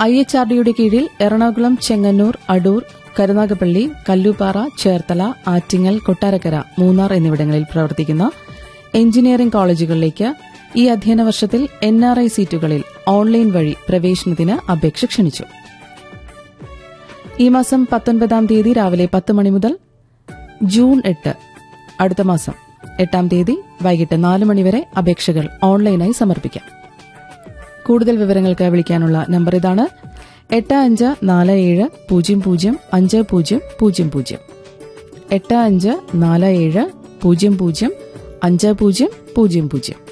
IHRDയുടെ കീഴിൽ എറണാകുളം, ചെങ്ങന്നൂർ, അടൂർ, കരുനാഗപ്പള്ളി, കല്ലൂപ്പാറ, ചേർത്തല, ആറ്റിങ്ങൽ, കൊട്ടാരക്കര, മൂന്നാർ എന്നിവിടങ്ങളിൽ പ്രവർത്തിക്കുന്ന എഞ്ചിനീയറിംഗ് കോളേജുകളിലേക്ക് ഈ അധ്യയന വർഷത്തിൽ NRI സീറ്റുകളിൽ ഓൺലൈൻ വഴി പ്രവേശനത്തിന് അപേക്ഷ ക്ഷണിച്ചു. ഈ മാസം 19-ാം തീയതി രാവിലെ 10 മണി മുതൽ ജൂൺ 8 അടുത്ത മാസം 8-ാം തീയതി വൈകിട്ട് 4 മണിവരെ അപേക്ഷകൾ ഓൺലൈനായി സമർപ്പിക്കാം. കൂടുതൽ വിവരങ്ങൾക്ക് വിളിക്കാനുള്ള നമ്പർ ഇതാണ്: 8547005000, 8547005000.